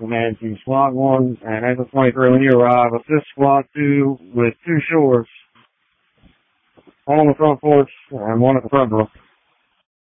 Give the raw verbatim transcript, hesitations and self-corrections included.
Command Team Squad one, and as of twenty-three, when you arrive, assist Squad two with two shores, one on the front porch and one at the front door.